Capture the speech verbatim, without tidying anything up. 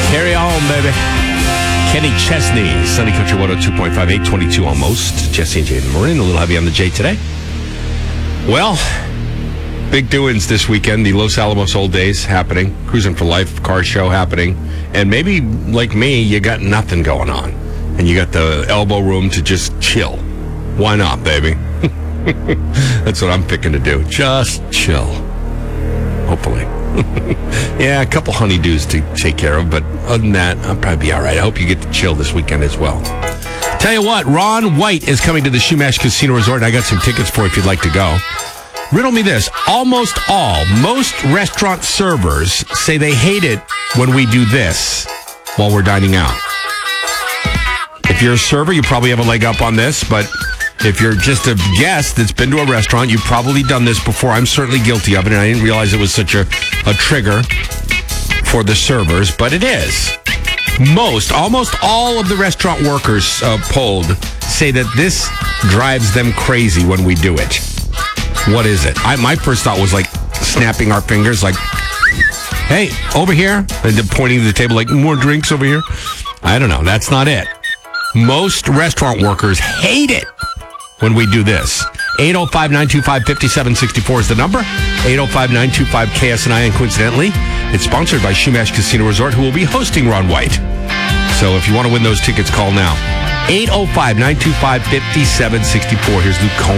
Carry on, baby. Kenny Chesney, Sunny Country one oh two point five, eight twenty-two almost. Jesse and Jay in the morning. A little heavy on the J today. Well, big doings this weekend. The Los Alamos Old Days happening. Cruising for Life car show happening. And maybe, like me, you got nothing going on. And you got the elbow room to just chill. Why not, baby? That's what I'm picking to do. Just chill. Hopefully. Yeah, a couple honeydews to take care of, but other than that, I'll probably be all right. I hope you get to chill this weekend as well. Tell you what, Ron White is coming to the Shumash Casino Resort, and I got some tickets for you if you'd like to go. Riddle me this. Almost all, most restaurant servers say they hate it when we do this while we're dining out. If you're a server, you probably have a leg up on this, but if you're just a guest that's been to a restaurant, you've probably done this before. I'm certainly guilty of it, and I didn't realize it was such a, a trigger for the servers, but it is. Most, almost all of the restaurant workers uh, polled say that this drives them crazy when we do it. What is it? I, my first thought was like snapping our fingers, like, hey, over here, and then pointing to the table like, more drinks over here. I don't know. That's not it. Most restaurant workers hate it when we do this. eight oh five, nine two five, five seven six four is the number. eight oh five, nine two five, K S N I. And coincidentally, it's sponsored by Shumash Casino Resort, who will be hosting Ron White. So if you want to win those tickets, call now. eight oh five, nine two five, five seven six four. Here's Luke Combs.